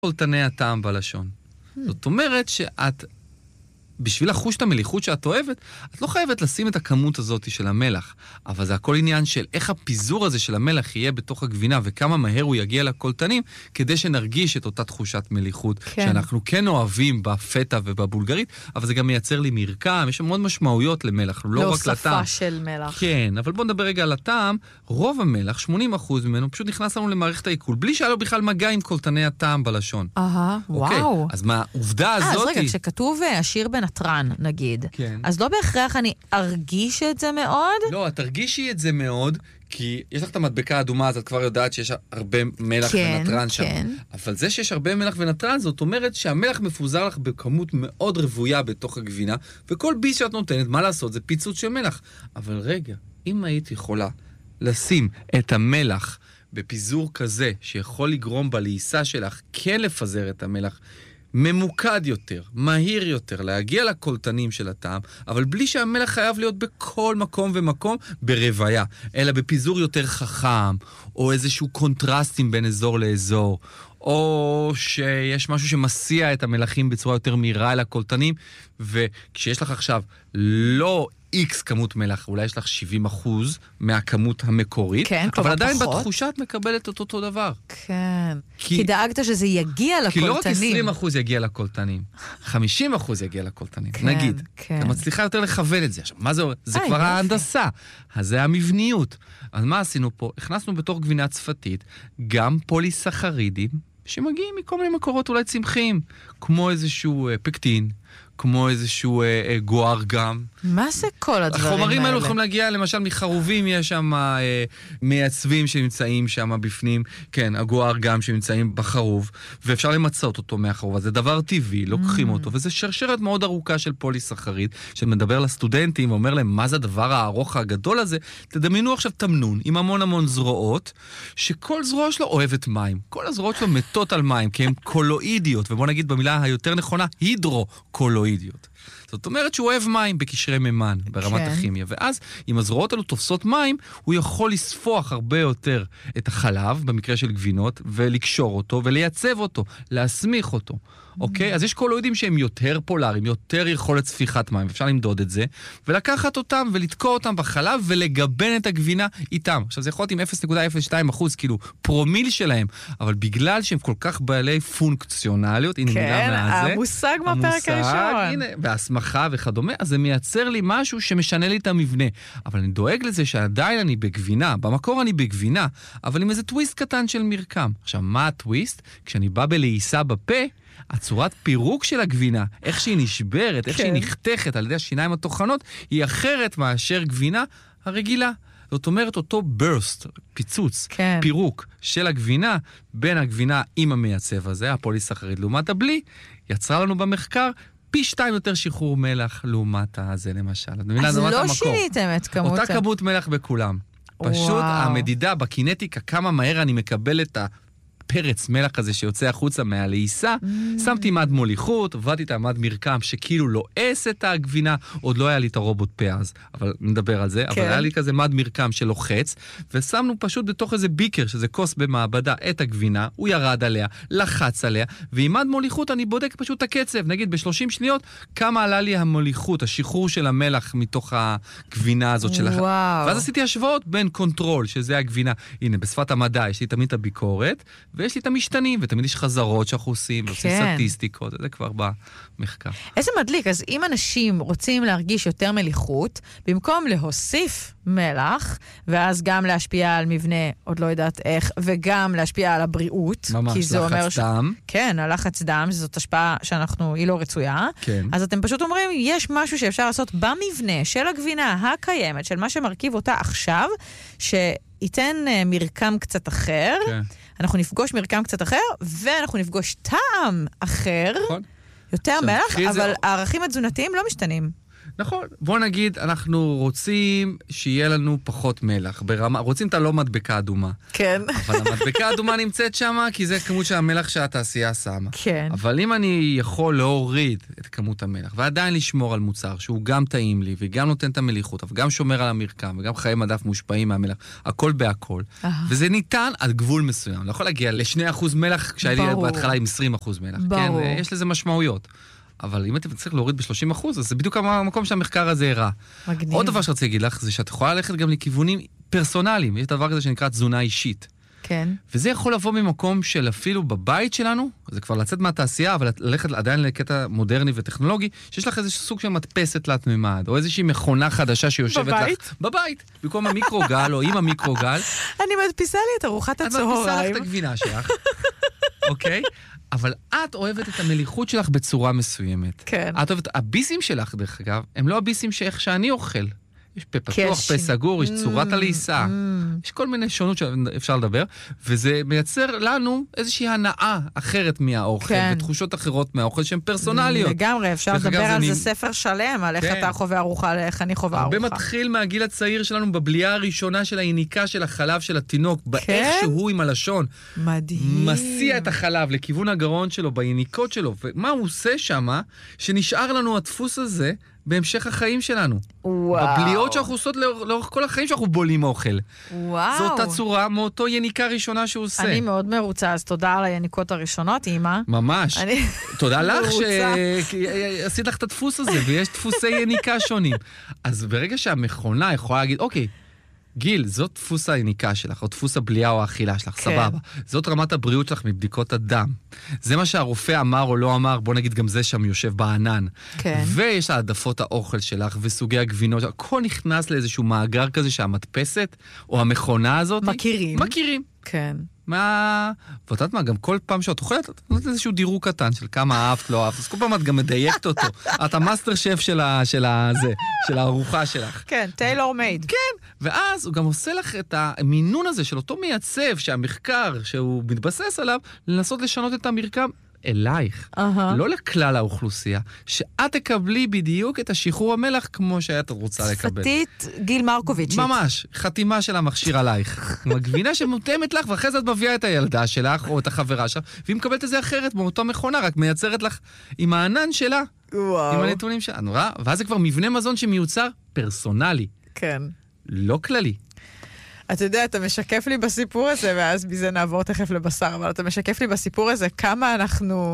קולטני הטעם בלשון. זאת אומרת שאת, בשביל לחוש את המליחות שאת אוהבת, את לא חייבת לשים את הכמות הזאת של המלח, אבל זה הכל עניין של איך הפיזור הזה של המלח יהיה בתוך הגבינה, וכמה מהר הוא יגיע לקולטנים, כדי שנרגיש את אותה תחושת מליחות, כן. שאנחנו כן אוהבים בפטה ובבולגרית, אבל זה גם מייצר לי מרקם, יש מאוד משמעויות למלח, לא רק לטעם. לא שפה של מלח. כן, אבל בוא נדבר רגע על הטעם, רוב המלח, 80% ממנו, פשוט נכנס לנו למערכת העיכול, בלי שהיה לו בכלל מגע עם קולטני הטעם בלשון. וואו. אז מהעובדה הזאת... אז רגע, כשכתוב עשיר בנטרן, נגיד, כן. אז לא בהכרח אני ארגיש את זה מאוד? לא, את תרגישי את זה מאוד, כי יש לך את המדבקה האדומה, אז את כבר יודעת שיש הרבה מלח ונטרן שם. כן. אבל זה שיש הרבה מלח ונטרן, זאת אומרת שהמלח מפוזר לך בכמות מאוד רבויה בתוך הגבינה, וכל ביס שאת נותנת, מה לעשות? זה פיצוץ של מלח. אבל רגע, אם היית יכולה לשים את המלח בפיזור כזה, שיכול לגרום בלעיסה שלך כן לפזר את המלח, ממוקד יותר, מהיר יותר, להגיע לקולטנים של הטעם, אבל בלי שהמלח חייב להיות בכל מקום ומקום ברוויה, אלא בפיזור יותר חכם, או איזשהו קונטרסטים בין אזור לאזור, או שיש משהו שמסיע את המלחים בצורה יותר מהירה אל הקולטנים, וכשיש לך עכשיו לא X כמות מלח, אולי יש לך 70% מהכמות המקורית, כן, אבל עדיין פחות. בתחושה את מקבלת את אותו דבר. כן. כי דאגת שזה יגיע לקולטנים. כי לא רק 20% יגיע לקולטנים, 50% יגיע לקולטנים, כן, נגיד. כן. אתה מצליחה יותר לכוון את זה. עכשיו, מה זה? זה כבר יופי. ההנדסה. אז זה המבניות. אז מה עשינו פה? הכנסנו בתוך גבינה צפתית גם פוליסחרידים, שמגיעים מכל מיני מקורות אולי צמחיים, כמו איזשהו פקטין, כמו איזשהו גואר גם. מה זה כל הדברים האלה? החומרים האלו יכולים להגיע, למשל, מחרובים, יש שם מייצבים שנמצאים שם בפנים, כן, הגואר גם שנמצאים בחרוב, ואפשר למצות אותו מהחרוב, אז זה דבר טבעי, לוקחים אותו, וזה שרשרת מאוד ארוכה של פוליסחריד, שמדבר לסטודנטים ואומר להם, מה זה הדבר הארוך הגדול הזה? תדמיינו עכשיו תמנון, עם המון המון זרועות, שכל זרוע שלו אוהבת מים. כל הזרועות שלו מתות על מים, כי הן קולואידיות, ובוא נגיד במילה היותר נכונה, הידרו-קולואידיות. זאת אומרת שהוא אוהב מים בקשרי מימן, ברמת הכימיה. ואז, אם הזרועות האלו תופסות מים, הוא יכול לספוח הרבה יותר את החלב, במקרה של גבינות, ולקשור אותו, ולייצב אותו, להסמיך אותו. אוקיי? אז יש קולואידים שהם יותר פולריים, יותר יכולת ספיחת מים, אפשר למדוד את זה, ולקחת אותם ולתקוע אותם בחלב, ולגבן את הגבינה איתם. עכשיו, זה יכול להיות עם 0.02%, כאילו פרומיל שלהם, אבל בגלל שהם כל כך בעלי פונקציונליות, הנה מילה מהזה. כן, המושג מהפרק הראשון. והסמכה וכדומה, אז זה מייצר לי משהו שמשנה לי את המבנה. אבל אני דואג לזה שעדיין אני בגבינה, במקור אני בגבינה, אבל עם איזה טוויסט קטן של מרקם. עכשיו, מה הטוויסט? כשאני בא בלעיסה בפה, הצורת פירוק של הגבינה, איך שהיא נשברת, איך שהיא נחתכת על ידי השיניים התוכנות, היא אחרת מאשר גבינה הרגילה. זאת אומרת, אותו burst, פיצוץ, פירוק של הגבינה, בין הגבינה עם המייצב הזה, הפוליסחריד לעומת הבלי, יצרה לנו במחקר פי 2 יותר שחרור מלח לעומת הזה למשל. אז לא שיניתם את כמות... אותה כמות מלח בכולם. פשוט המדידה בקינטיקה, כמה מהר אני מקבל את הפרץ מלח הזה שיוצא החוצה מהלעיסה, שמתי מד מוליכות, עבדתי את המד מרקם שכאילו לועס את הגבינה, עוד לא היה לי את הרובוט פה אז, אבל נדבר על זה, אבל היה לי כזה מד מרקם שלוחץ, ושמנו פשוט בתוך איזה ביקר, שזה כוס במעבדה, את הגבינה, הוא ירד עליה, לחץ עליה, ועם מד מוליכות אני בודק פשוט את הקצב, נגיד ב-30 שניות, כמה עלה לי המוליכות, השחרור של המלח מתוך הגבינה הזאת של ואז עשיתי השוואות בין קונטרול, שזה הגבינה, הנה, בשפת המדע, יש לי תמיד את הביקורת, ויש לי את המשתנים, ותמיד יש חזרות שאנחנו עושים, ועושים סטטיסטיקות, זה כבר במחקר. איזה מדליק, אז אם אנשים רוצים להרגיש יותר מליחות, במקום להוסיף מלח, ואז גם להשפיע על מבנה, עוד לא יודעת איך, וגם להשפיע על הבריאות, ממש, לחץ דם. כן, הלחץ דם, זאת השפעה היא לא רצויה. כן. אז אתם פשוט אומרים, יש משהו שאפשר לעשות במבנה של הגבינה הקיימת, של מה שמרכיב אותה עכשיו, שייתן מרקם קצת אחר, אנחנו נפגוש מרקם קצת אחר, ואנחנו נפגוש טעם אחר, יותר מלח, אבל הערכים התזונתיים לא משתנים. נכון, בוא נגיד, אנחנו רוצים שיהיה לנו פחות מלח, רוצים את הלא מדבקה אדומה. כן. אבל המדבקה האדומה נמצאת שם, כי זה כמות של המלח שהתעשייה שמה. כן. אבל אם אני יכול להוריד את כמות המלח, ועדיין לשמור על מוצר שהוא גם טעים לי, וגם נותן את המליחות, וגם שומר על המרקם, וגם חיי מדף מושפעים מהמלח, הכל בהכל. וזה ניתן על גבול מסוים. לא יכול להגיע ל2% מלח, כשהיה לי בהתחלה עם 20% מלח. ברור. כן, יש לזה משמעויות. אבל אם אתה צריך להוריד ב30%, אז זה בדיוק המקום שהמחקר הזה הראה. מגניב. עוד דבר שרציתי להגיד לך, זה שאת יכולה ללכת גם לכיוונים פרסונליים. יש דבר כזה שנקרא תזונה אישית. כן. וזה יכול לבוא ממקום של אפילו בבית שלנו, זה כבר לצאת מהתעשייה, אבל ללכת עדיין לקטע מודרני וטכנולוגי, שיש לך איזשהו סוג של מדפסת תלת ממד, או איזושהי מכונה חדשה שיושבת בבית? לך... בבית? במקום המיקרוגל, או עם המיקרוגל. אני מדפיסה לי את ארוחת הצהריים. את מדפיסה לך את הגבינה שלך, אוקיי? אבל את אוהבת את המליחות שלך בצורה מסוימת. כן. את אוהבת... הביסים שלך, דרך אגב, הם לא הביסים שאיך שאני אוכל. יש פה פתוח, פה סגור, יש צורת הלעיסה. יש כל מיני שונות שאפשר לדבר, וזה מייצר לנו איזושהי הנאה אחרת מהאוכל, ותחושות אחרות מהאוכל שהן פרסונליות. לגמרי, אפשר לדבר על זה ספר שלם, על איך אתה חווה ארוחה, איך אני חווה ארוחה. הרבה מתחיל מהגיל הצעיר שלנו בבליעה הראשונה של היניקה של החלב של התינוק, באיך שהוא עם הלשון. מדהים. מסיע את החלב לכיוון הגרון שלו, ביניקות שלו, ומה הוא עושה שמה, שנשאר לנו הדפוס הזה, בהמשך החיים שלנו. וואו. בבליעות שאנחנו עושות לאורך כל החיים שאנחנו בולים אוכל. וואו. זו אותה צורה מאותו יניקה ראשונה שהוא עושה. אני מאוד מרוצה, אז תודה על היניקות הראשונות, אמא. ממש. תודה לך שעשית לך את הדפוס הזה, ויש דפוסי יניקה שונים. אז ברגע שהמכונה יכולה להגיד, אוקיי, גיל, זאת דפוס היניקה שלך, או דפוס הבליעה או האכילה שלך, סבבה. זאת רמת הבריאות שלך מבדיקות הדם. זה מה שהרופא אמר או לא אמר, בוא נגיד גם זה שם יושב בענן. כן. ויש העדפות האוכל שלך וסוגי הגבינות, הכל נכנס לאיזשהו מאגר כזה שהמדפסת, או המכונה הזאת... מכירים. כן. ואתה יודעת מה, גם כל פעם שאת אוכלת, את נותנת איזשהו דירוג קטן של כמה אהבת, לא אהבת, אז כל פעם את גם מדייקת אותו. את המאסטר שף של הארוחה שלך. כן, טיילור מייד. כן, ואז הוא גם עושה לך את המינון הזה של אותו מייצב, שהמחקר שהוא מתבסס עליו, לנסות לשנות את המרקם אלייך, לא לכלל האוכלוסייה, שאת תקבלי בדיוק את השחרור המלח כמו שאת רוצה לקבל. שפתית גיל מרקוביץ'. ממש, חתימה של המכשיר עלייך. מגבינה שמותאמת לך, ואחרי זה את מביאה את הילדה שלך או את החברה שלך, והיא מקבלת את זה אחרת באותו מכונה, רק מייצרת לך עם הענן שלה, וואו. עם הנתונים שלה. נורא, ואז זה כבר מבנה מזון שמיוצר פרסונלי. כן. לא כללי. אתה יודע, אתה משקף לי בסיפור הזה, ואז מזה נעבור תכף לבשר, אבל אתה משקף לי בסיפור הזה כמה אנחנו...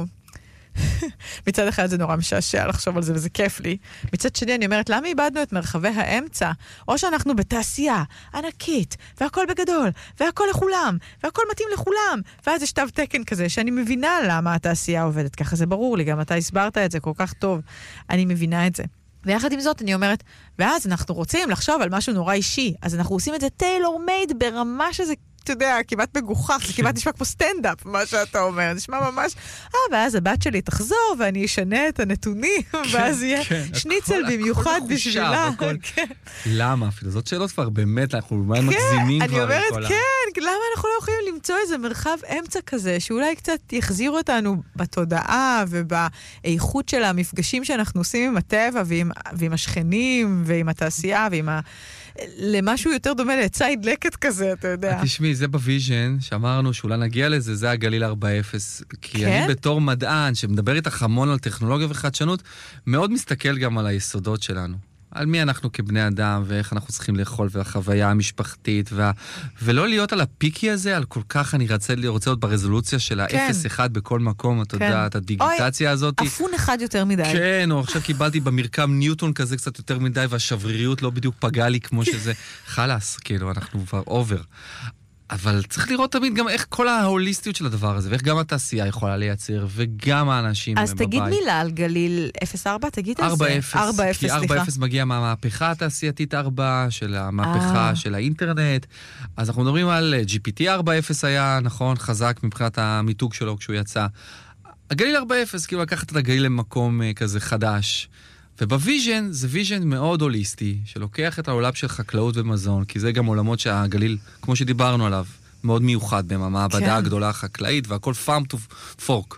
מצד אחד זה נורא משעשע לחשוב על זה, וזה כיף לי. מצד שני אני אומרת, למה איבדנו את מרחבי האמצע? או שאנחנו בתעשייה ענקית, והכל בגדול, והכל לכולם, והכל מתאים לכולם, ואז יש תו תקן כזה, שאני מבינה למה התעשייה עובדת ככה, זה ברור לי, גם אתה הסברת את זה כל כך טוב, אני מבינה את זה. ויחד עם זאת אני אומרת, ואז אנחנו רוצים לחשוב על משהו נורא אישי, אז אנחנו עושים את זה טיילור מייד ברמה שזה, אתה יודע, כמעט מגוחך, זה כמעט נשמע כמו סטנדאפ, מה שאתה אומר, נשמע ממש, ואז הבת שלי תחזור ואני אשנה את הנתונים, ואז יהיה שניצל במיוחד בשבילה. למה? אפילו זאת שאלות כבר באמת, אנחנו מגזימים כבר. אני אומרת, כן, למה אנחנו לא יכולים למצוא איזה מרחב אמצע כזה, שאולי קצת יחזיר אותנו בתודעה ובאיכות של המפגשים שאנחנו עושים עם הטבע ועם השכנים ועם התעשייה ועם למשהו יותר דומה לציד לקט כזה, אתה יודע. תשמעי, זה בוויז'ן, שאמרנו שאולי נגיע לזה, זה הגליל 4.0. כי אני בתור מדען, שמדבר איתך המון על טכנולוגיה וחדשנות, מאוד מסתכל גם על היסודות שלנו. על מי אנחנו כבני אדם, ואיך אנחנו צריכים לאכול, והחוויה המשפחתית, ולא להיות על הפיקי הזה, על כל כך אני רוצה להיות ברזולוציה של ה-0-1 בכל מקום, אתה יודע, את הדיגיטציה הזאת. אפון אחד יותר מדי. כן, או עכשיו קיבלתי במרקם ניוטון כזה קצת יותר מדי, והשבריריות לא בדיוק פגעה לי כמו שזה. חלס, כאילו, אנחנו כבר אובר. אבל צריך לראות תמיד גם איך כל ההוליסטיות של הדבר הזה, ואיך גם התעשייה יכולה לייצר, וגם האנשים בבית. אז תגיד מילה על גליל 0.4, תגיד על זה. 4.0, כי 4.0 מגיע מהמהפכה התעשייתית 4, של המהפכה של האינטרנט. אז אנחנו מדברים על GPT 4.0 היה, נכון, חזק מבחינת המיתוג שלו כשהוא יצא. הגליל 4.0, כאילו לקחת את הגליל למקום כזה חדש. ובוויז'ן, זה ויז'ן מאוד הוליסטי, שלוקח את העולם של חקלאות ומזון, כי זה גם עולמות שהגליל, כמו שדיברנו עליו, מאוד מיוחד בהם, המעבדה הגדולה החקלאית, והכל farm to fork.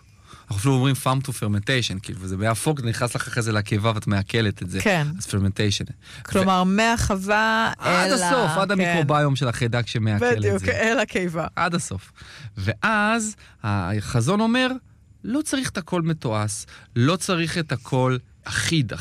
אנחנו אפילו אומרים farm to fermentation, כאילו, וזה בהפוק, נכנס לך אחרי זה לקיבה, ואת מעכלת את זה. כן. אז fermentation. כלומר, מהחווה עד הסוף, עד המיקרוביום של החיידק שמעכל את זה. בדיוק, אל הקיבה. עד הסוף. ואז החזון אומר, לא צריך את הכל מתועש, לא צריך את הכל אחיד,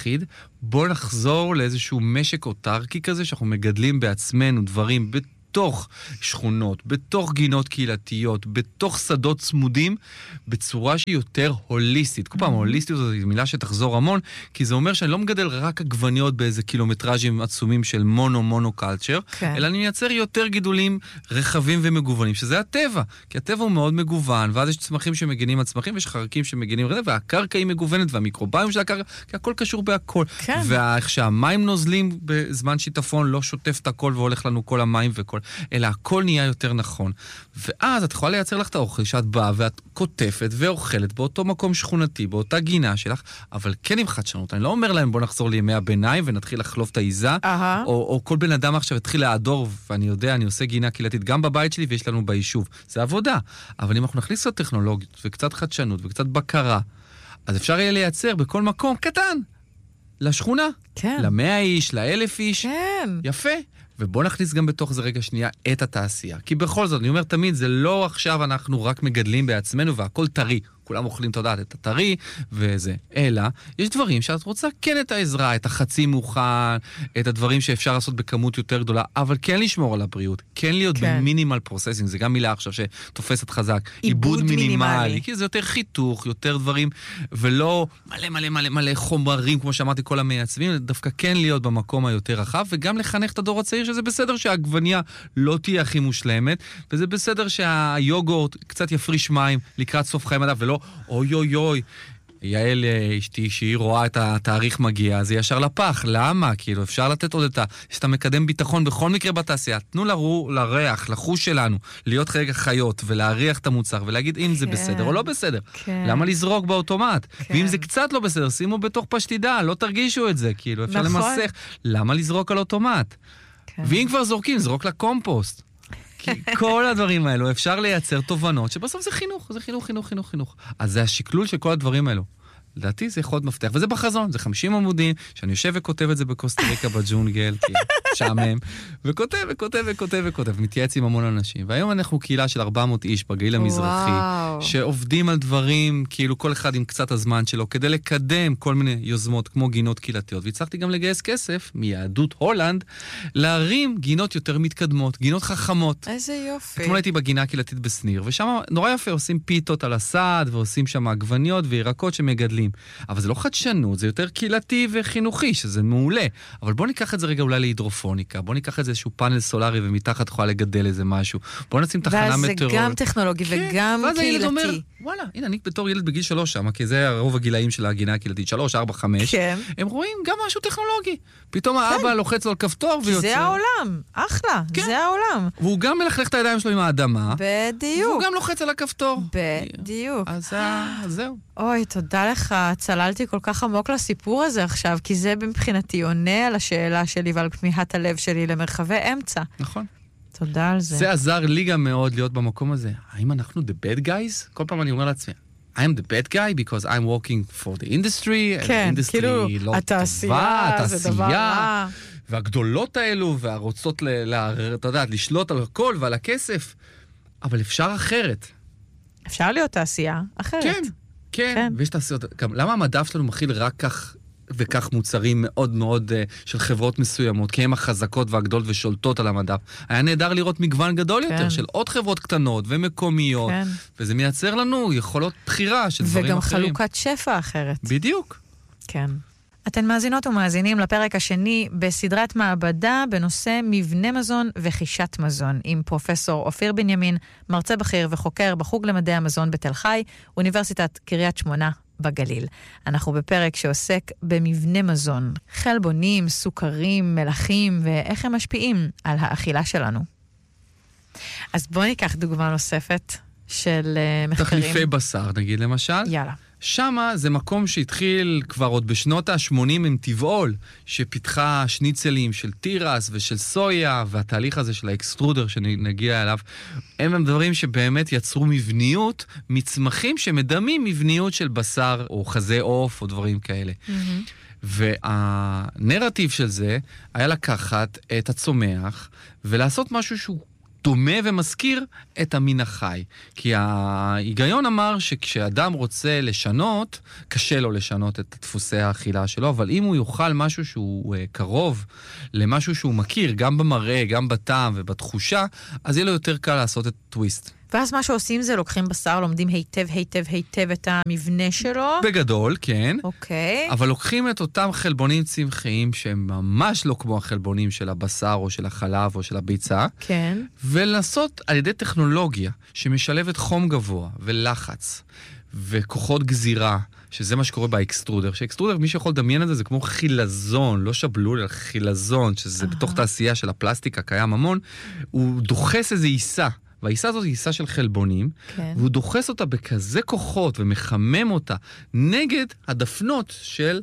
בוא נחזור לאיזשהו משק אוטרקי כזה, שאנחנו מגדלים בעצמנו דברים בתוך שכונות, בתוך גינות קהילתיות, בתוך שדות צמודים, בצורה שהיא יותר הוליסטית. כל פעם, הוליסטיות זו מילה שתחזור המון, כי זה אומר שאני לא מגדל רק עגבניות באיזה קילומטראז'ים עצומים של מונו קלצ'ר, אלא אני מייצר יותר גידולים רחבים ומגוונים, שזה הטבע. כי הטבע הוא מאוד מגוון, ואז יש צמחים שמגנים על צמחים, ויש חרקים שמגנים על זה, והקרקע היא מגוונת, והמיקרוביום של הקרקע, כי הכל קשור בהכל. ואיך שהמים נוזלים בזמן שיטפון, לא שוטף את הכל והולך לנו כל המים וכל, אלא הכל נהיה יותר נכון. ואז את יכולה לייצר לך את האוכל שאת באה ואת כותפת ואוכלת באותו מקום שכונתי, באותה גינה שלך, אבל כן עם חדשנות. אני לא אומר להם בוא נחזור לימי הביניים ונתחיל לחלוף את העיזה, או כל בן אדם עכשיו התחיל לעדור, ואני יודע, אני עושה גינה קהילתית גם בבית שלי ויש לנו ביישוב. זה עבודה. אבל אם אנחנו נכניס קצת טכנולוגיות וקצת חדשנות וקצת בקרה, אז אפשר יהיה לייצר בכל מקום קטן. לשכונה. כן. 100 איש, 1,000 איש. כן. יפה. ובוא נכניס גם בתוך זה רגע שנייה את התעשייה. כי בכל זאת, אני אומר תמיד, זה לא עכשיו אנחנו רק מגדלים בעצמנו והכל טרי. כולם אוכלים תודעת את הטרי וזה. אלא, יש דברים שאת רוצה כן את העזרה, את החצי מוכן, את הדברים שאפשר לעשות בכמות יותר גדולה, אבל כן לשמור על הבריאות, כן להיות במינימל פרוססינג, זה גם מילה עכשיו שתופסת חזק. עיבוד מינימלי. כי זה יותר חיתוך, יותר דברים, ולא מלא חומרים, כמו שאמרתי, כל המייצבים, דווקא כן להיות במקום היותר רחב, וגם לחנך את הדור הצעיר, שזה בסדר שהעגבניה לא תהיה הכי מושלמת, וזה בסדר שהיוגורט קצת יפריש מים לקראת סוף חיים מדף, ולא אוי, יעל אשתי, שהיא רואה את התאריך מגיע, זה ישר לפח. למה? כאילו, אפשר לתת עוד יש את המקדם ביטחון בכל מקרה בתעשייה. תנו לריח, לחוש שלנו, להיות רגע חיות, ולהריח את המוצר, ולהגיד אם זה בסדר או לא בסדר. למה לזרוק באוטומט? ואם זה קצת לא בסדר, שימו בתוך פשטידה, לא תרגישו את זה, כאילו, אפשר למסך. למה לזרוק על אוטומט? ואם כבר זורקים, זרוק לקומפוסט. כי כל הדברים האלו אפשר לייצר תובנות שבסוף זה חינוך, זה חינוך. אז זה השקלול של כל הדברים האלו. לדעתי זה יכול להיות מפתח, וזה בחזון, זה 50 עמודים, שאני יושב וכותב את זה בקוסטה ריקה בג'ונגל, כי שעמם, וכותב, מתייעץ עם המון אנשים. והיום אנחנו קהילה של 400 איש בגליל המזרחי, שעובדים על דברים, כאילו כל אחד עם קצת הזמן שלו, כדי לקדם כל מיני יוזמות כמו גינות קהילתיות. והצלחתי גם לגייס כסף מיהדות הולנד, להרים גינות יותר מתקדמות, גינות חכמות. איזה יופי. אתמול הייתי בגינה הקהילתית בסניר, ושם נורא יפה, עושים פיתות על הסד, ועושים שם עגבניות וירקות שמגדלים. אבל זה לא חדשנות, זה יותר קהילתי וחינוכי, שזה מעולה. אבל בוא ניקח את זה רגע אולי להידרופוניקה, בוא ניקח את זה איזשהו פאנל סולרי ומתחת יכולה לגדל איזה משהו. בוא נשים תחנה מטאורולוגית. ואז זה גם טכנולוגי וגם ואז קהילתי. הילד אומר, וואלה, הנה, אני בתור ילד בגיל 3 שם, כי זה הרוב הגילאים של הגינה הקהילתית, 3, 4, 5. הם רואים גם משהו טכנולוגי. פתאום האבא לוחץ לו על כפתור ויוצא. זה העולם, אחלה, זה העולם. והוא גם מלכלך את הידיים שלו עם האדמה. בדיוק. והוא גם לוחץ על הכפתור. בדיוק. אז זהו. אוי, תודה לך. צללתי כל כך עמוק לסיפור הזה עכשיו, כי זה מבחינתי עונה על השאלה שלי ועל כמיהת הלב שלי למרחבי אמצע. נכון. תודה על זה. זה עזר לי גם מאוד להיות במקום הזה. האם אנחנו the bad guys? כל פעם אני אומר לעצמי, I'm the bad guy because I'm working for the industry. כן, כאילו, התעשייה, זה דבר רע. והגדולות האלו, והרוצות, אתה יודע, לשלוט על הכל ועל הכסף. אבל אפשר אחרת. אפשר להיות תעשייה אחרת. כן. ויש תעשיות, למה המדף שלנו מכיל רק כך וכך מוצרים מאוד מאוד של חברות מסוימות, כי הן החזקות והגדולות ושולטות על המדף. היה נהדר לראות מגוון גדול יותר של עוד חברות קטנות ומקומיות, וזה מייצר לנו יכולות בחירה של דברים וגם אחרים. וגם חלוקת שפע אחרת. בדיוק. כן. אתן מאזינות ומאזינים לפרק השני בסדרת מעבדה בנושא מבנה מזון וחישת מזון, עם פרופסור אופיר בנימין, מרצה בכיר וחוקר בחוג למדעי המזון בתל חי, אוניברסיטת קריית שמונה בגליל. אנחנו בפרק שעוסק במבנה מזון, חלבונים, סוכרים, מלחים, ואיך הם משפיעים על האכילה שלנו. אז בואו ניקח דוגמה נוספת של מחקרים. תחליפי בשר, נגיד למשל. יאללה. שמה זה מקום שהתחיל כבר עוד בשנות ה-80 עם טבעול, שפיתחה שניצלים של תירס ושל סויה, והתהליך הזה של האקסטרודר שנגיע אליו, הם דברים שבאמת יצרו מבניות, מצמחים שמדמים מבניות של בשר או חזה עוף או דברים כאלה. והנרטיב של זה היה לקחת את הצומח ולעשות משהו שהוא דומה ומזכיר את המין החי. כי ההיגיון אמר שכשאדם רוצה לשנות, קשה לו לשנות את דפוסי האכילה שלו, אבל אם הוא יאכל משהו שהוא קרוב למשהו שהוא מכיר, גם במראה, גם בטעם ובתחושה, אז יהיה לו יותר קל לעשות את טוויסט. ואז מה שעושים זה לוקחים בשר, לומדים היטב את המבנה שלו. בגדול, כן. אוקיי. אבל לוקחים את אותם חלבונים צמחיים שהם ממש לא כמו החלבונים של הבשר או של החלב או של הביצה. כן. ולנסות על ידי טכנולוגיה שמשלבת חום גבוה ולחץ וכוחות גזירה, שזה מה שקורה באקסטרודר. שאקסטרודר, מי שיכול לדמיין את זה, זה כמו חילזון, לא שבלול, אלא חילזון, שזה בתוך תעשייה של הפלסטיק הקיים המון, הוא דוחס איזו עיסה. והעיסה הזאת היא עיסה של חלבונים, כן. והוא דוחס אותה בכזה כוחות ומחמם אותה נגד הדפנות של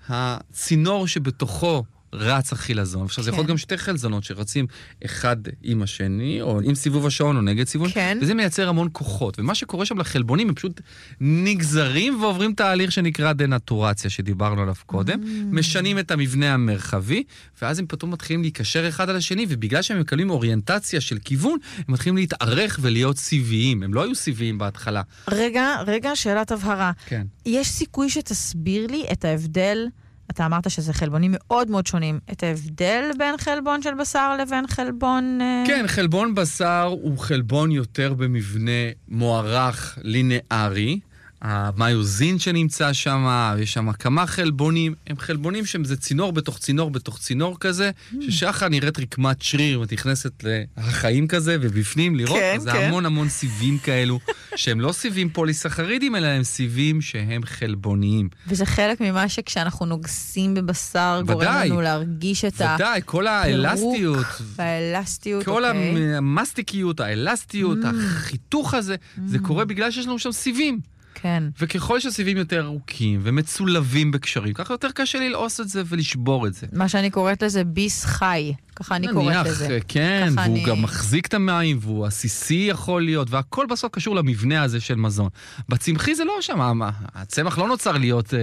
הצינור שבתוכו רץ החילזון. עכשיו, זה יכול להיות גם שתי חלזונות שרצים אחד עם השני, או עם סיבוב השעון, או נגד סיבוב, וזה מייצר המון כוחות. ומה שקורה שם לחלבונים, הם פשוט נגזרים ועוברים תהליך שנקרא דנטורציה, שדיברנו עליו קודם, משנים את המבנה המרחבי, ואז הם פתאום מתחילים להיקשר אחד על השני, ובגלל שהם מקבלים אוריינטציה של כיוון, הם מתחילים להתארך ולהיות סיביים. הם לא היו סיביים בהתחלה. רגע, שאלת הבהרה. כן. יש סיכוי שתסביר לי את ההבדל, אתה אמרת שזה חלבונים מאוד מאוד שונים, את ההבדל בין חלבון של בשר לבין חלבון... כן, חלבון בשר הוא חלבון יותר במבנה מוערך לינארי, המיוזין שנמצא שם, יש שם כמה חלבונים, הם חלבונים שזה צינור בתוך צינור בתוך צינור כזה, ששחה נראית רקמת שריר ותכנסת לחיים כזה, ובפנים לראות, זה המון סיבים כאלו, שהם לא סיבים פוליסחרידים, אלא הם סיבים שהם חלבוניים. וזה חלק ממה שכשאנחנו נוגסים בבשר, גורם לנו להרגיש את ודאי, כל האלסטיות, והאלסטיות, כל המסטיקיות, האלסטיות, החיתוך הזה, זה קורה בגלל שיש לנו שם סיבים. כן. וככל שהסיבים יותר ארוכים ומצולבים בקשרים, ככה יותר קשה ללעוס את זה ולשבור את זה. מה שאני קוראת לזה ביס חי, ככה אני קוראת לזה. כן, והוא גם מחזיק את המים, והוא עסיסי יכול להיות, והכל בסוף קשור למבנה הזה של מזון. בצמחי זה לא שם, הצמח לא נוצר להיות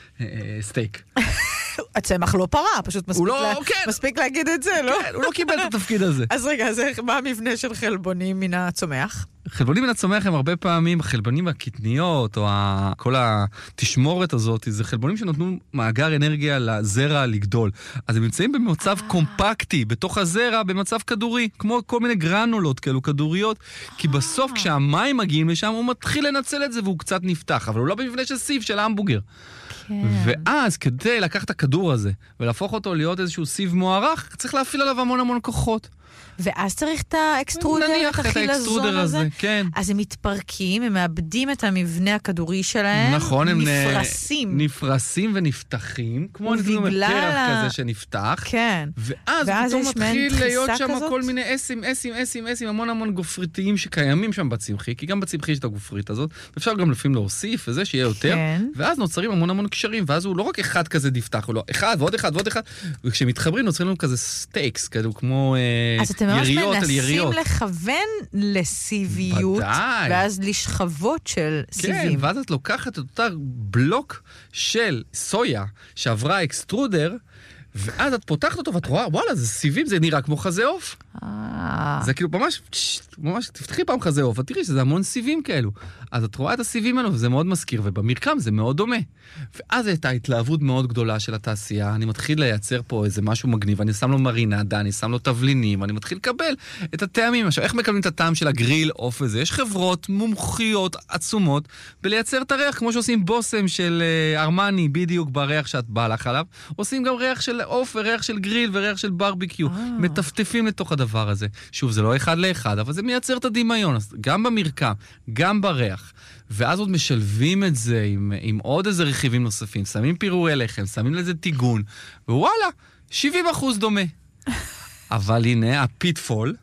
סטייק. הצמח לא פרה, פשוט מספיק להגיד את זה, לא? כן, הוא לא קיבל את התפקיד הזה. אז רגע, מה המבנה של חלבונים מן הצומח? חלבונים מן הצומח הם הרבה פעמים חלבונים הקטניות, או כל התשמורת הזאת, זה חלבונים שנותנו מאגר אנרגיה לזרע לגדול. אז הם נמצאים במצב קומפקטי, בתוך הזרע, במצב כדורי, כמו כל מיני גרנולות כאלו, כדוריות, כי בסוף כשהמים מגיעים לשם, הוא מתחיל לנצל את זה והוא קצת נפתח, אבל הוא לא במבנה של סיב, של המבורגר. ואז כדי לקחת את הכדור הזה ולהפוך אותו להיות איזשהו סיב מוערך, צריך להפעיל עליו המון כוחות. ואז צריך את האקסטרודר, את החילזון הזה. כן. אז הם מתפרקים, הם מאבדים את המבנה הכדורי שלהם, נכון, הם נפרסים ונפתחים, כמו נתנו פרח כזה שנפתח, כן. ואז פתאום מתחיל להיות שם כל מיני אסים, המון גופריתיים שקיימים שם בצמחי, כי גם בצמחי יש את הגופרית הזאת, ואפשר גם לפעמים להוסיף וזה שיהיה יותר, ואז נוצרים המון קשרים, ואז הוא לא רק אחד כזה נפתח, הוא לא אחד ועוד אחד, וכשמתחברים נוצרים לנו כזה סטייקס, כאילו כמו יריות על יריות. מנסים לכוון לסיביות, ואז לשכבות של סיבים. כן, ואז את לוקחת את אותה בלוק של סויה שעברה אקסטרודר, ואז את פותחת אותו ואת רואה, וואלה, זה סיבים, זה נראה כמו חזה עוף. זה כאילו ממש, תפתחי פעם חזה עוף, ותראי שזה המון סיבים כאלו. אז את רואה את הסיבים האלו, וזה מאוד מזכיר, ובמרקם זה מאוד דומה. ואז הייתה התלהבות מאוד גדולה של התעשייה, אני מתחיל לייצר פה איזה משהו מגניב, אני שם לו מרינדה, אני שם לו תבלינים, אני מתחיל לקבל את הטעמים. עכשיו, איך מקבלים את הטעם של הגריל עוף הזה? יש חברות מומחיות עצומות בלייצר את הריח, כמו שעושים בוסם של ארמני, בדיוק בריח שאת באה לך עליו, עושים גם ריח של עוף וריח של גריל וריח של ברביקיו. מטפטפים לתוך הדבר הזה. שוב, זה לא אחד לאחד, אבל זה מייצר את הדמיון, גם במרקם, גם בריח. ואז עוד משלבים את זה עם עוד איזה רכיבים נוספים, שמים פירורי לחם, שמים לזה טיגון, ווואלה, 70% דומה. אבל הנה, הפיטפול,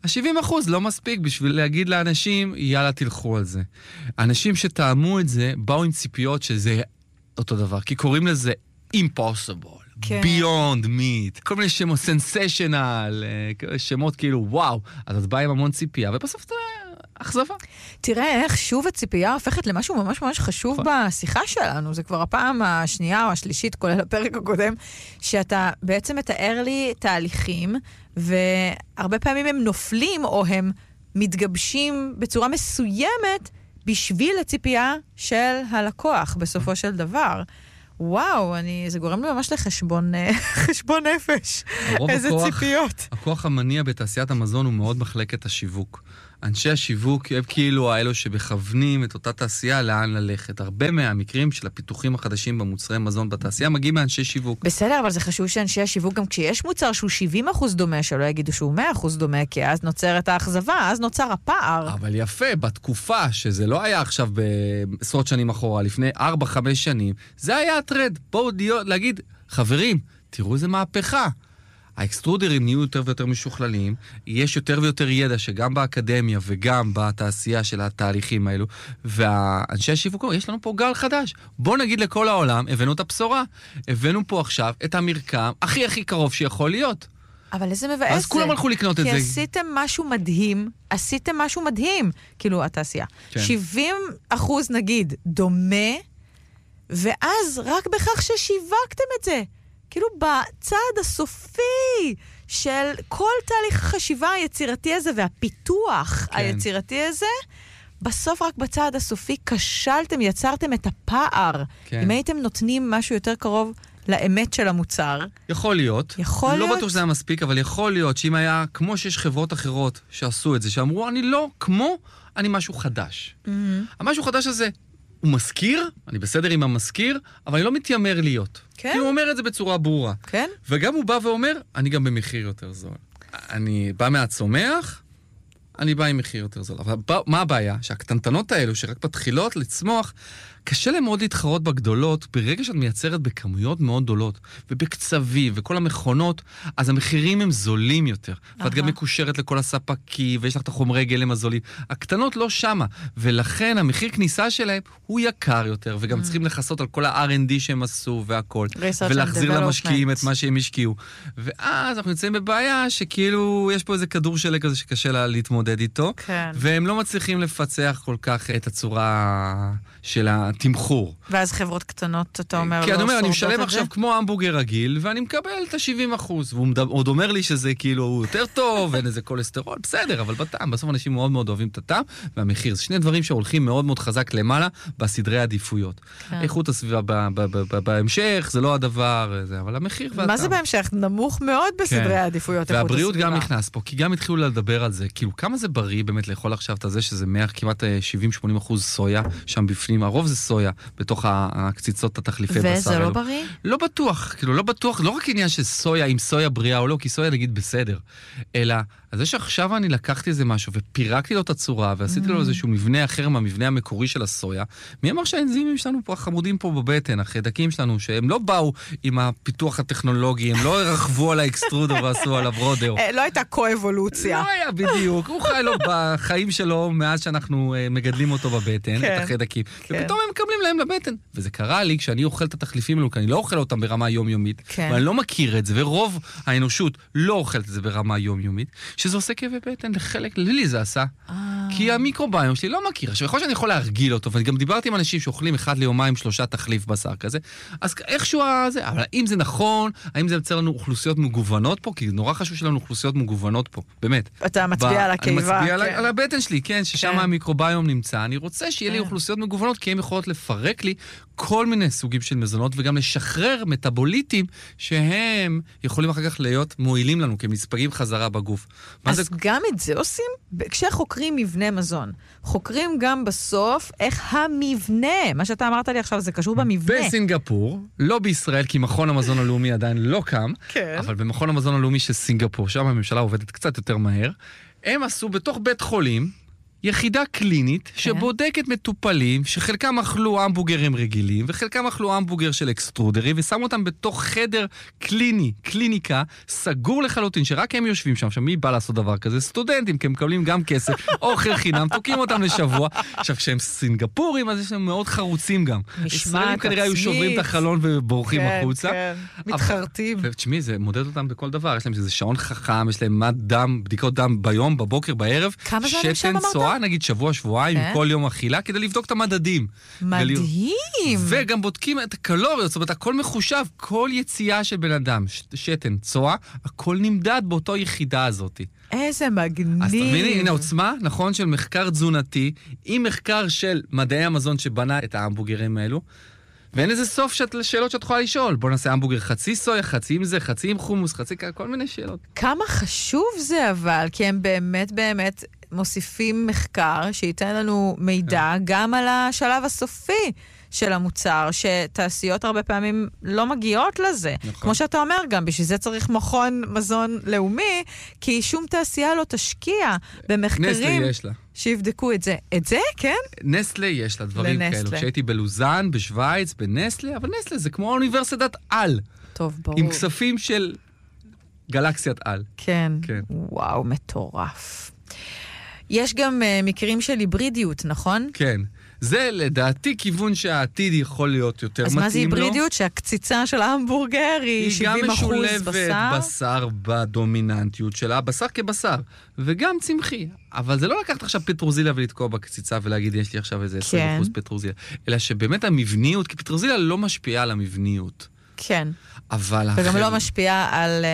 ה-70% לא מספיק בשביל להגיד לאנשים, יאללה, תלכו על זה. האנשים שטעמו את זה, באו עם ציפיות שזה אותו דבר, כי קוראים לזה impossible, beyond meat, כל מיני שמות, sensational, שמות כאילו, וואו, אז את באה עם המון ציפייה, ובסוף זה אכזבה. תראה איך שוב הציפייה הופכת למשהו ממש ממש חשוב בשיחה שלנו, זה כבר הפעם השנייה או השלישית, כולל הפרק הקודם, שאתה בעצם מתאר לי תהליכים, והרבה פעמים הם נופלים או הם מתגבשים בצורה מסוימת בשביל הציפייה של הלקוח בסופו של דבר. וואו, זה גורם לי ממש לחשבון נפש. איזה ציפיות. הכוח המניע בתעשיית המזון הוא מאוד מחלקת השיווק. אנשי השיווק הם כאילו האלו שבכוונים את אותה תעשייה לאן ללכת. הרבה מהמקרים של הפיתוחים החדשים במוצרי מזון בתעשייה מגיעים מאנשי שיווק. בסדר, אבל זה חשוב שאנשי השיווק גם כשיש מוצר שהוא 70% דומה, שלא יגידו שהוא 100% דומה, כי אז נוצרת האכזבה, אז נוצר הפער. אבל יפה, בתקופה שזה לא היה עכשיו בעשרות שנים אחורה, לפני 4-5 שנים, זה היה הטרד. בואו להגיד, חברים, תראו איזה מהפכה. האקסטרודרים נהיו יותר ויותר משוכללים, יש יותר ויותר ידע שגם באקדמיה וגם בתעשייה של התהליכים האלו, והאנשי השיווק, יש לנו פה גל חדש. בואו נגיד לכל העולם, הבאנו את הבשורה. הבאנו פה עכשיו את המרקם הכי הכי קרוב שיכול להיות. אבל איזה מבאס זה. אז כולם הלכו לקנות את זה. כי עשיתם משהו מדהים, כאילו התעשייה. 70% נגיד דומה, ואז רק בכך ששיווקתם את זה. כאילו בצד הסופי של כל תהליך החשיבה היצירתי הזה והפיתוח היצירתי הזה, בסוף רק בצד הסופי כשלתם, יצרתם את הפער. אם הייתם נותנים משהו יותר קרוב לאמת של המוצר. יכול להיות. לא בטוח שזה היה מספיק, אבל יכול להיות שאם היה, כמו שיש חברות אחרות שעשו את זה, שאמרו, אני משהו חדש. המשהו חדש הזה, הוא מזכיר, אני בסדר עם המזכיר, אבל אני לא מתיימר להיות. כן? כי הוא אומר את זה בצורה ברורה. כן? וגם הוא בא ואומר, אני גם במחיר יותר זול. אני בא מהצומח, אני בא עם מחיר יותר זול. אבל מה הבעיה? שהקטנטנות האלו, שרק מתחילות לצמוח, קשה להם מאוד להתחרות בגדולות, ברגע שאת מייצרת בכמויות מאוד גדולות, ובקצבים, וכל המכונות, אז המחירים הם זולים יותר. ואת גם מקושרת לכל הספקים, ויש לך את החומרי גלם הזולים. הקטנות לא שמה, ולכן המחיר כניסה שלהם הוא יקר יותר, וגם צריכים לחסות על כל ה-R&D שהם עשו והכל, ולהחזיר למשקיעים את מה שהם השקיעו. ואז אנחנו נמצאים בבעיה שכאילו יש פה איזה כדור שלג כזה שקשה לה להתמודד איתו, והם לא מצליחים לפצח כל כך את הצורה של התמחור. ואז חברות קטנות, אתה אומר, כי אני אומר, אני משלם עכשיו כמו המבורגר רגיל, ואני מקבל את ה-70%, והוא עוד אומר לי שזה כאילו הוא יותר טוב, ואין איזה קולסטרול, בסדר, אבל בטעם, בסוף אנשים מאוד מאוד אוהבים את הטעם, והמחיר, זה שני דברים שהולכים מאוד מאוד חזק למעלה, בסדרי העדיפויות. איכות הסביבה בהמשך, זה לא הדבר, אבל המחיר והטעם. מה זה בהמשך? נמוך מאוד בסדרי העדיפויות. והבריאות גם נכנס פה, כי גם התחילו לדבר על זה, כאילו כמה זה בריא באמת לאכול עכשיו את זה, שזה כמעט 70-80% סויה, שם בפנים, הרוב זה סויה, בתוך הקציצות התחליפי בשר. וזה לא בריא? לא בטוח, כאילו לא בטוח, לא רק עניין של סויה, אם סויה בריאה או לא, כי סויה נגיד בסדר, אלא, אז זה שעכשיו אני לקחתי איזה משהו, ופירקתי לו את הצורה, ועשיתי לו איזשהו מבנה אחר מהמבנה המקורי של הסויה, מי אמר שהאנזימים שלנו פה, החמודים פה בבטן, החיידקים שלנו, שהם לא באו עם הפיתוח הטכנולוגי, הם לא רחבו על האקסטרודו ועשו עליו רודר. לא הייתה קו-אבולוציה. לא היה בדיוק, הוא חי לו בחיים שלו, מאז שאנחנו מגדלים אותו בבטן, את החיידקים, ופתאום הם מקבלים להם לבטן. וזה קרה לי כשאני אוכל את התחליפים האלו, כי אני לא אוכל אותם ברמה יומיומית, ואני לא מכיר את זה, ורוב האנושות לא אוכלת את זה ברמה יומיומית, שזה עושה כאבי בטן לחלק, לי זה עשה. כי המיקרוביום שלי לא מכיר. עכשיו, יכול שאני יכול להרגיל אותו, ואני גם דיברתי עם אנשים שאוכלים 1 ליומיים 3 תחליף בשר כזה, אז איכשהו זה, אבל האם זה נכון, האם זה יוצר לנו אוכלוסיות מגוונות פה? כי נורא חשוב שלנו אוכלוסיות מגוונות פה, באמת. אתה מצביע על הקיבה. אני מצביע על הבטן שלי, כן, ששם המיקרוביום נמצא. אני רוצה שיהיה לי אוכלוסיות מגוונות, כי הם יכולות לפרק לי כל מיני סוגים של מזונות, וגם לשחרר מטאבוליטים שהם יכולים אחר כך להיות מועילים לנו, כי הם נספגים חזרה בגוף. אז גם את זה עושים? כשחוקרים מבנה מזון, חוקרים גם בסוף איך המבנה, מה שאתה אמרת לי עכשיו, זה קשור במבנה. בסינגפור, לא בישראל, כי מכון המזון הלאומי עדיין לא קם, אבל במכון המזון הלאומי של סינגפור, שם הממשלה עובדת קצת יותר מהר, הם עשו בתוך בית חולים, יחידה קלינית שבודקת מטופלים שחלקם אכלו המבורגרים רגילים וחלקם אכלו המבורגר של אקסטרודרי ושמו אותם בתוך חדר קליני, קליניקה, סגור לחלוטין שרק הם יושבים שם. עכשיו מי בא לעשות דבר כזה? סטודנטים, כי הם מקבלים גם כסף, אוכל חינם, תוקעים אותם לשבוע. עכשיו כשהם סינגפורים אז יש להם מאוד חרוצים גם. ישראלים כנראה היו שוברים את החלון ובורחים החוצה. כן, מתחרטים. ותשמעי, זה מודד אותם בכל דבר. יש להם איזה שעון חכם, יש להם דם, בדיקות דם ביום, בבוקר, בערב. כמה זמן שם אמרת? נגיד שבוע-שבועיים, עם כל יום אכילה, כדי לבדוק את המדדים. מדהים. וגם בודקים את הקלוריות, זאת אומרת, הכל מחושב, כל יציאה של בן אדם, שתן, צואה, הכל נמדד באותו יחידה הזאת. איזה מגניב. אז תביני, הנה עוצמה, נכון, של מחקר תזונתי, עם מחקר של מדעי המזון שבנה את ההמבורגרים האלו, ואין איזה סוף שאלות שאת יכולה לשאול. בוא נעשה המבורגר חצי סויה, חצי עם זה, חצי עם חומוס, חצי כל מיני שאלות. כמה חשוב זה אבל, כי הם באמת מוסיפים מחקר שייתן לנו מידע גם על השלב הסופי של המוצר, שתעשיות הרבה פעמים לא מגיעות לזה. נכון. כמו שאתה אומר גם, בשביל זה צריך מכון מזון לאומי, כי שום תעשייה לא תשקיע במחקרים. נסלה יש לה. שיבדקו את זה. את זה, כן? נסלה יש לה דברים כאלו. כשהייתי בלוזן, בשוויץ, בנסלה, אבל נסלה זה כמו אוניברסיטת על. טוב, ברור. עם כספים של גלקסיית על. כן. וואו, מטורף. יש גם מקרים של היברידיות, נכון? כן. זה לדעתי כיוון שהעתיד יכול להיות יותר מתאים לו. אז מה זה היברידיות? שהקציצה של ההמבורגר היא 70% בשר? היא גם משולבת בשר בדומיננטיות שלה, בשר כבשר, וגם צמחי. אבל זה לא לקחת עכשיו פטרוזיליה ולתקוע בקציצה ולהגיד, יש לי עכשיו איזה 20% פטרוזיליה, אלא שבאמת המבניות, כי פטרוזיליה לא משפיעה על המבניות. כן. אבל וגם לא משפיעה על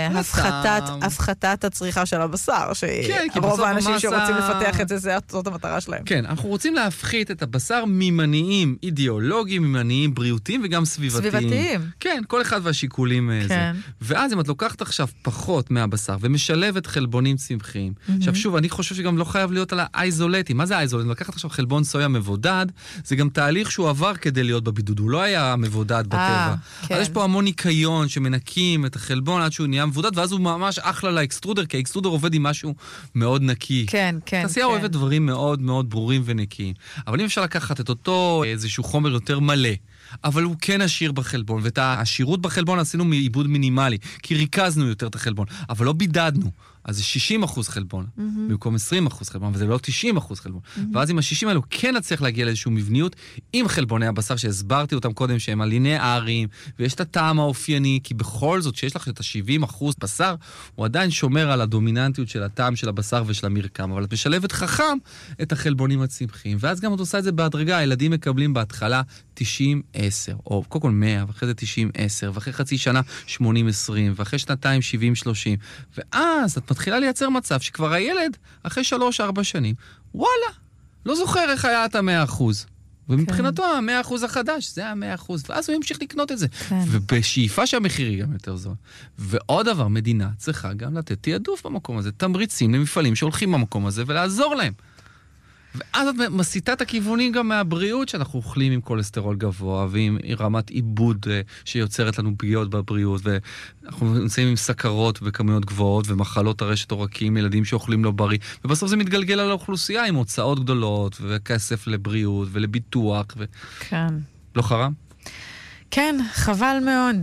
הפחתת הצריכה של הבשר, שרוב האנשים שרוצים לפתח את זה, זאת המטרה שלהם. כן, אנחנו רוצים להפחית את הבשר ממניעים אידיאולוגיים, ממניעים בריאותיים וגם סביבתיים. כן, כל אחד והשיקולים זה. ואז אם את לוקחת עכשיו פחות מהבשר ומשלבת חלבונים צמחיים, עכשיו שוב, אני חושב שגם לא חייב להיות על האיזולטים. מה זה האיזולטים? לקחת עכשיו חלבון סויה מבודד, זה גם תהליך שהוא עבר כדי להיות בבידוד, הוא לא היה מבודד בטבע. אז יש פה המון ניקיון שמנקים את החלבון עד שהוא נהיה מבודד, ואז הוא ממש אחלה לאקסטרודר, כי האקסטרודר עובד עם משהו מאוד נקי. כן, כן. תעשייה אוהבת דברים מאוד מאוד ברורים ונקיים. אבל אם אפשר לקחת את אותו איזשהו חומר יותר מלא, אבל הוא כן עשיר בחלבון, ואת העשירות בחלבון עשינו מעיבוד מינימלי, כי ריכזנו יותר את החלבון, אבל לא בידדנו. אז זה 60% חלבון, במקום 20% חלבון, וזה לא 90% חלבון. ואז עם ה-60 האלו כן נצליח להגיע לאיזשהו מבניות עם חלבוני הבשר שהסברתי אותם קודם, שהם הלינאריים, ויש את הטעם האופייני, כי בכל זאת שיש לך את ה-70% בשר, הוא עדיין שומר על הדומיננטיות של הטעם של הבשר ושל המרקם, אבל את משלבת חכם את החלבונים הצמחיים, ואז גם את עושה את זה בהדרגה, הילדים מקבלים בהתחלה 90-10, או קודם כל 100, ואחרי זה 90-10, ואחרי חצי שנה 80-20, ואחרי שנתיים 70-30, ואז את מתחילה לייצר מצב שכבר הילד, אחרי 3-4 שנים, וואלה, לא זוכר איך היה את 100%. ומבחינתו, 100% החדש, זה 100%, ואז הוא ימשיך לקנות את זה. ובשאיפה שהמחיר היא גם יותר זול. ועוד דבר, מדינה צריכה גם לתת תיעדוף במקום הזה, תמריצים למפעלים שהולכים במקום הזה, ולעזור להם. ואז את מסיטה את הכיוונים גם מהבריאות, שאנחנו אוכלים עם קולסטרול גבוה, ועם רמת עיבוד שיוצרת לנו פגיעות בבריאות, ואנחנו נמצאים עם סכרות בכמויות גבוהות, ומחלות הרשת עורקים, ילדים שאוכלים לא בריא, ובסוף זה מתגלגל על האוכלוסייה, עם הוצאות גדולות, וכסף לבריאות, ולביטוח, כן. לא חרם? כן, חבל מאוד.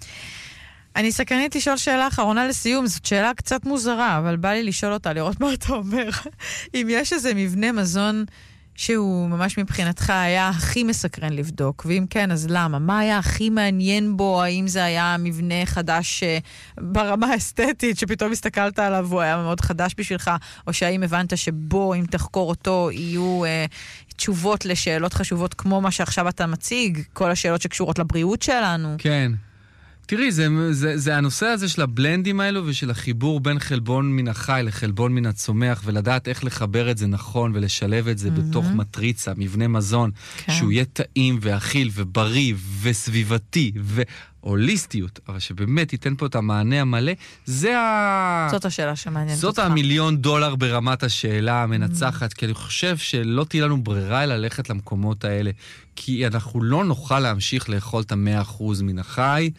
אני סקרנית לשאול שאלה אחרונה לסיום, זאת שאלה קצת מוזרה, אבל בא לי לשאול אותה, לראות מה אתה אומר. אם יש איזה מבנה מזון שהוא ממש מבחינתך היה הכי מסקרן לבדוק, ואם כן, אז למה? מה היה הכי מעניין בו? האם זה היה מבנה חדש ברמה האסתטית, שפתאום הסתכלת עליו והוא היה מאוד חדש בשבילך, או שהאם הבנת שבו, אם תחקור אותו, יהיו תשובות לשאלות חשובות, כמו מה שעכשיו אתה מציג, כל השאלות שקשורות לבריאות שלנו? כן. תראי, זה הנושא הזה של הבלנדים האלו ושל החיבור בין חלבון מן החי לחלבון מן הצומח, ולדעת איך לחבר את זה נכון ולשלב את זה בתוך מטריצה, מבנה מזון, שהוא יהיה טעים ואכיל ובריא וסביבתי והוליסטיות, אבל שבאמת ייתן פה את המענה המלא, זאת השאלה שמעניינת אותך. זאת $1,000,000 ברמת השאלה המנצחת, כי אני חושב שלא תהיה לנו ברירה ללכת למקומות האלה, כי אנחנו לא נוכל להמשיך לאכול את 100% מן החי,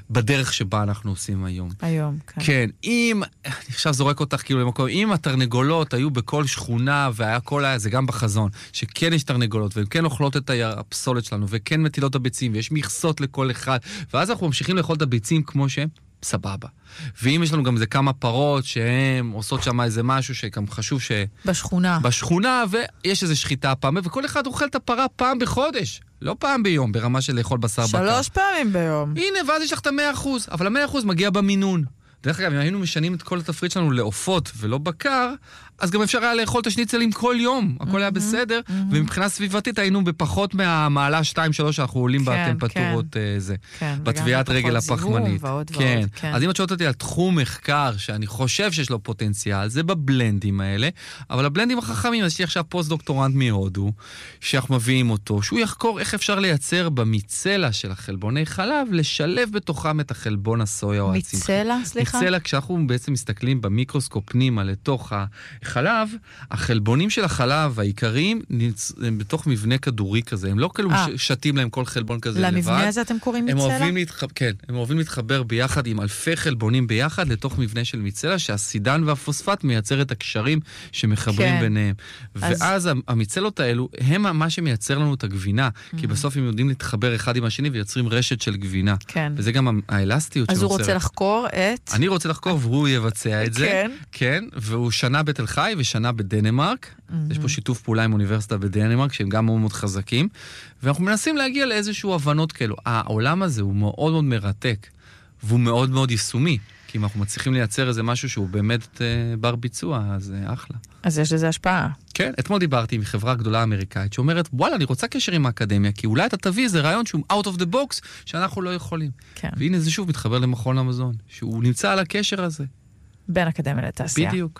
בדרך שבה אנחנו עושים היום. היום, כן. כן, אם, אני עכשיו זורק אותך כאילו למקום, אם התרנגולות היו בכל שכונה, והיה כל זה גם בחזון, שכן יש תרנגולות, והן כן אוכלות את הפסולת שלנו, וכן מטילות את הביצים, ויש מכסות לכל אחד, ואז אנחנו ממשיכים לאכול את הביצים כמו שהם, סבבה. ואם יש לנו גם איזה כמה פרות שהן עושות שם איזה משהו שגם חשוב בשכונה. בשכונה, ויש איזו שחיטה פעם, וכל אחד אוכל את הפרה פעם בחודש. לא פעם ביום, ברמה של לאכול בשר בקר. 3 פעמים ביום. הנה, ואז יש לך את 100%, אבל 100% מגיע במינון. דרך אגב, אם היינו משנים את כל התפריט שלנו לעופות ולא בקר, אז גם אפשר היה לאכול את השניצלים כל יום. הכל היה בסדר, ומבחינה סביבתית היינו בפחות מהמעלה 2-3 שאנחנו עולים בטמפרטורות זה. בטביעת רגל הפחמנית. כן. אז אם את שואלת אותי על תחום מחקר שאני חושב שיש לו פוטנציאל, זה בבלנדים האלה, אבל הבלנדים החכמים, אז יש לי עכשיו פוסט-דוקטורנט מהודו, שאנחנו מביאים אותו, שהוא יחקור איך אפשר לייצר במיצלה של החלבוני חלב, לשלב בתוכם את החלבון הסויה או הצמחי. מיצלה, סליחה? מיצלה, כשאנחנו בעצם מסתכלים במיקרוסקופ פנימה לתוך החלב, החלבונים של החלב העיקריים הם בתוך מבנה כדורי כזה, הם לא כאילו שתים להם כל חלבון כזה לבד. למבנה הזה אתם קוראים מיצלה? כן, הם אוהבים להתחבר ביחד עם אלפי חלבונים ביחד לתוך מבנה של מיצלה, שהסידן והפוספט מייצר את הקשרים שמחברים ביניהם. ואז המיצלות האלו הם מה שמייצר לנו את הגבינה, כי בסוף הם יודעים להתחבר אחד עם השני ויוצרים רשת של גבינה. וזה גם האלסטיות אז הוא רוצה לחקור את... אני רוצה לחקור והוא יבצע את זה. כן, והוא שנה בתל חי ושנה בדנמרק. יש פה שיתוף פעולה עם אוניברסיטה בדנמרק, שהם גם מאוד מאוד חזקים. ואנחנו מנסים להגיע לאיזשהו הבנות כאלו. העולם הזה הוא מאוד מאוד מרתק, והוא מאוד מאוד יישומי. כי אם אנחנו מצליחים לייצר איזה משהו שהוא באמת בר ביצוע, אז אחלה. אז יש לזה השפעה. כן, אתמול דיברתי עם חברה גדולה אמריקאית, שאומרת, וואלה, אני רוצה קשר עם האקדמיה, כי אולי אתה תביא איזה רעיון שהוא out of the box, שאנחנו לא יכולים. כן. והנה זה שוב מתחבר למכון המזון, שהוא נמצא על הקשר הזה. בין אקדמיה לתעשייה. בדיוק.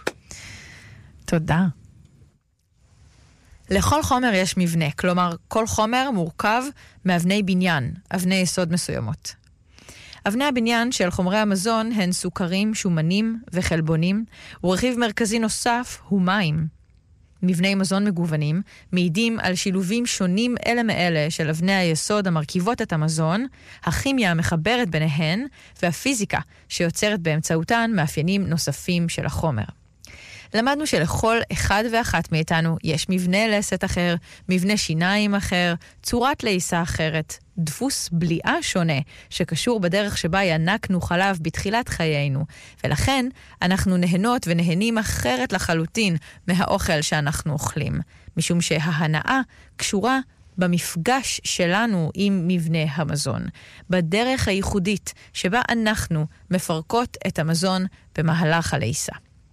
תודה. לכל חומר יש מבנה, כלומר, כל חומר מורכב מאבני בניין, אבני יסוד מסוימות. אבני הבניין של חומרי המזון הן סוכרים, שומנים וחלבונים, ורכיב מרכזי נוסף הוא מים. מבני מזון מגוונים מעידים על שילובים שונים אלה מאלה של אבני היסוד המרכיבות את המזון, הכימיה המחברת ביניהן, והפיזיקה שיוצרת באמצעותן מאפיינים נוספים של החומר. למדנו שלכל אחד ואחת מאיתנו יש מבנה לסת אחר, מבנה שיניים אחר, צורת לעיסה אחרת, דפוס בליעה שונה, שקשור בדרך שבה ינקנו חלב בתחילת חיינו, ולכן אנחנו נהנות ונהנים אחרת לחלוטין מהאוכל שאנחנו אוכלים, משום שההנאה קשורה במפגש שלנו עם מבנה המזון, בדרך הייחודית שבה אנחנו מפרקות את המזון במהלך הלעיסה.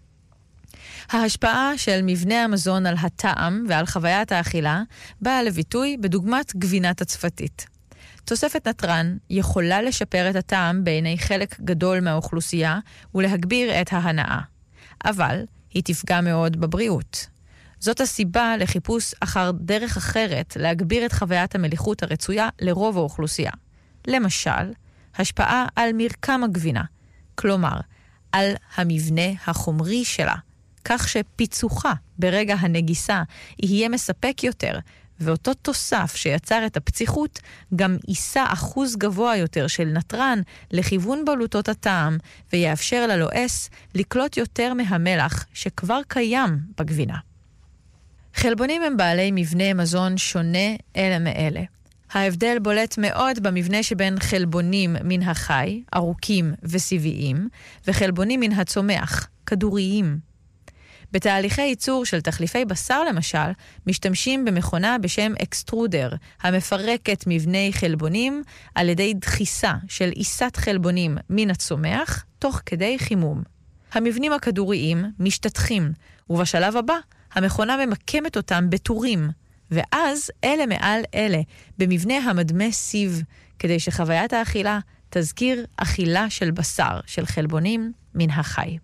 ההשפעה של מבנה המזון על הטעם ועל חוויית האכילה באה לביטוי בדוגמת גבינת הצפתית. תוספת נטרן יכולה לשפר את הטעם בעיני חלק גדול מהאוכלוסייה ולהגביר את ההנאה, אבל היא תפגע מאוד בבריאות. זאת הסיבה לחיפוש אחר דרך אחרת להגביר את חוויית המליחות הרצויה לרוב האוכלוסייה. למשל, השפעה על מרקם הגבינה, כלומר, על המבנה החומרי שלה, כך שפיצוחה ברגע הנגיסה יהיה מספק יותר, ואותו תוסף שיצר את הפציחות גם יישא אחוז גבוה יותר של נטרן לכיוון בלוטות הטעם, ויאפשר ללועס לקלוט יותר מהמלח שכבר קיים בגבינה. חלבונים הם בעלי מבנה מזון שונה אלה מאלה. ההבדל בולט מאוד במבנה שבין חלבונים מן החי, ארוכים וסיביים, וחלבונים מן הצומח, כדוריים. בתהליכי ייצור של תחליפי בשר למשל, משתמשים במכונה בשם אקסטרודר, המפרקת מבני חלבונים על ידי דחיסה של עיסת חלבונים מן הצומח, תוך כדי חימום. המבנים הכדוריים משתתחים, ובשלב הבא המכונה ממקמת אותם בטורים, ואז אלה מעל אלה, במבנה המדמה סיב, כדי שחוויית האכילה תזכיר אכילה של בשר, של חלבונים מן החי.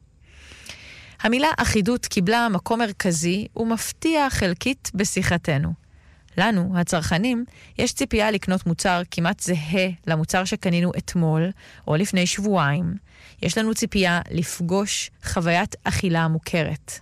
המילה אחידות קיבלה מקום מרכזי ומפתיע חלקית בשיחתנו. לנו, הצרכנים, יש ציפייה לקנות מוצר כמעט זהה למוצר שקנינו אתמול או לפני שבועיים. יש לנו ציפייה לפגוש חוויית אכילה מוכרת.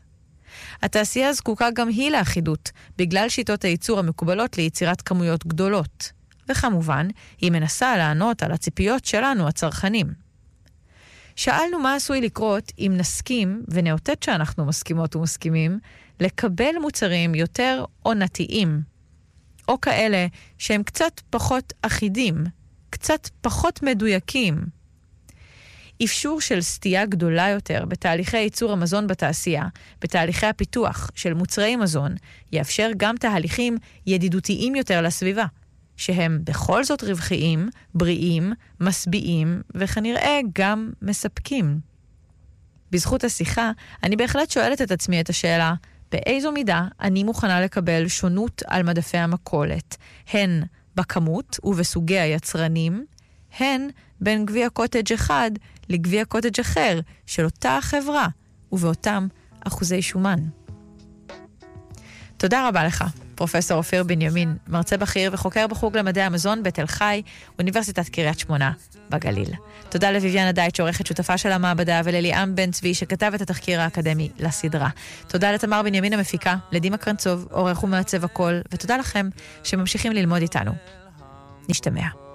התעשייה זקוקה גם היא לאחידות, בגלל שיטות הייצור המקובלות ליצירת כמויות גדולות. וכמובן, היא מנסה לענות על הציפיות שלנו, הצרכנים. שאלנו מה עשוי לקרות אם נסכים, ונאותת שאנחנו מסכימות ומסכימים, לקבל מוצרים יותר עונתיים, או כאלה שהם קצת פחות אחידים, קצת פחות מדויקים. אפשור של סטייה גדולה יותר בתהליכי ייצור המזון בתעשייה, בתהליכי הפיתוח של מוצרי מזון, יאפשר גם תהליכים ידידותיים יותר לסביבה, שהם בכל זאת רווחיים, בריאים, משביעים וכנראה גם מספקים. בזכות השיחה, אני בהחלט שואלת את עצמי את השאלה, באיזו מידה אני מוכנה לקבל שונות על מדפי המכולת, הן בכמות ובסוגי היצרנים, הן בין גביע קוטג' אחד לגביע קוטג' אחר של אותה החברה ובאותם אחוזי שומן. תודה רבה לך, פרופסור אופיר בנימין, מרצה בכיר וחוקר בחוג למדעי המזון בתל חי, אוניברסיטת קריית שמונה בגליל. תודה לויביאן הדייט שעורכת שותפה של המעבדה, ולליאם בן צבי שכתב את התחקיר האקדמי לסדרה. תודה לתמר בנימין המפיקה, לדימה קרנצוב, עורך ומעצב הכל, ותודה לכם שממשיכים ללמוד איתנו. נשתמע.